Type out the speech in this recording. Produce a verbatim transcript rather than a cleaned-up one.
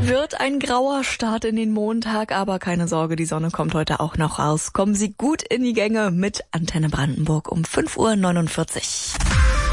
Wird ein grauer Start in den Montag, aber keine Sorge, die Sonne kommt heute auch noch raus. Kommen Sie gut in die Gänge mit Antenne Brandenburg um fünf Uhr neunundvierzig.